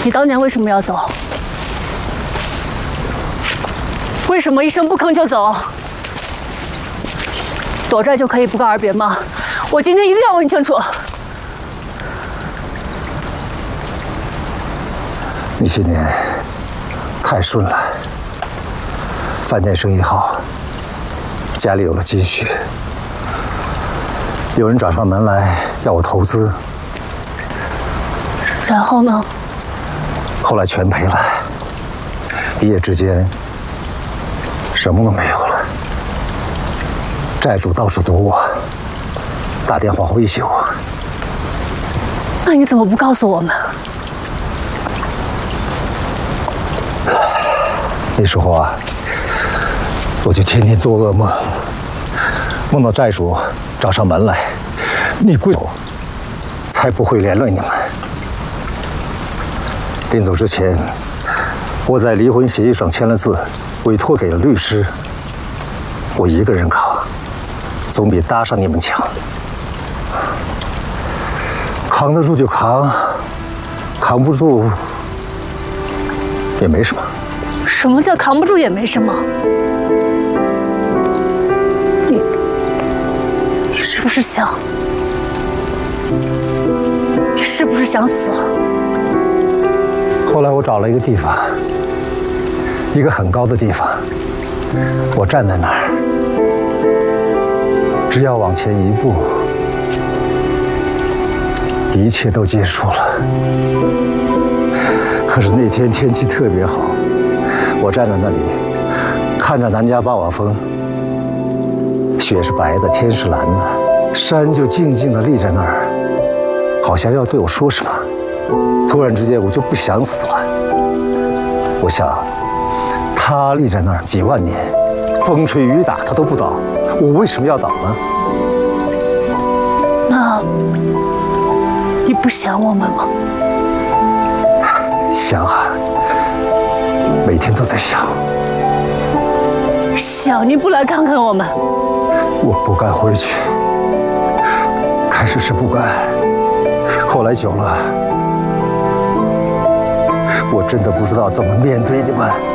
你当年为什么要走？为什么一声不吭就走？躲这就可以不告而别吗？我今天一定要问清楚。 你些年太顺了，饭店生意好，家里有了积蓄，有人找上门来要我投资， 然后呢？ 后来全赔了，一夜之间什么都没有了。债主到处堵我，打电话威胁我。 那你怎么不告诉我们？ 那时候啊，我就天天做噩梦，梦到债主找上门来，你跪我，才不会连累你们。临走之前，我在离婚协议上签了字，委托给了律师。我一个人扛，总比搭上你们强。扛得住就扛，扛不住也没什么。 什么叫扛不住也没什么？你是不是想？你是不是想死？ 后来我找了一个地方，一个很高的地方，我站在那儿，只要往前一步，一切都结束了。可是那天天气特别好，我站在那里，看着南迦巴瓦峰，雪是白的，天是蓝的，山就静静地立在那儿，好像要对我说什么。突然之间，我就不想死了。我想，他立在那儿几万年，风吹雨打他都不倒，我为什么要倒呢？ 那你不想我们吗？ 想啊，每天都在想。 想你不来看看我们？ 我不敢回去，开始是不敢，后来久了，我真的不知道怎么面对你们。